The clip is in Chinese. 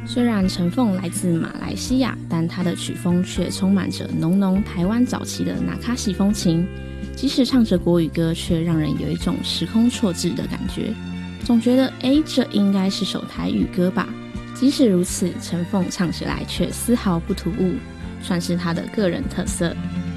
虽然陈凤来自马来西亚，但她的曲风却充满着浓浓台湾早期的纳卡西风情，即使唱着国语歌，却让人有一种时空错置的感觉，总觉得这应该是首台语歌吧。即使如此，陈凤唱起来却丝毫不突兀，算是她的个人特色。